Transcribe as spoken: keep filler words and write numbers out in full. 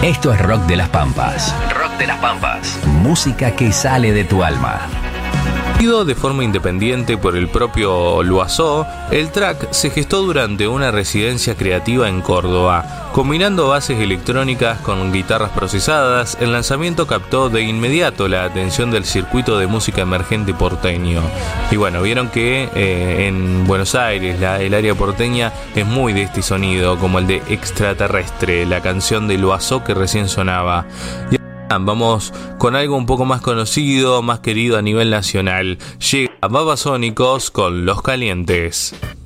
Esto es Rock de las Pampas. Rock de las Pampas. Música que sale de tu alma. De forma independiente por el propio Loiseau, el track se gestó durante una residencia creativa en Córdoba. Combinando bases electrónicas con guitarras procesadas, el lanzamiento captó de inmediato la atención del circuito de música emergente porteño. Y bueno, vieron que eh, en Buenos Aires la, el área porteña es muy de este sonido, como el de Extraterrestre, la canción de Loiseau que recién sonaba. Y vamos con algo un poco más conocido, más querido a nivel nacional. Llega Babasónicos con Los Calientes.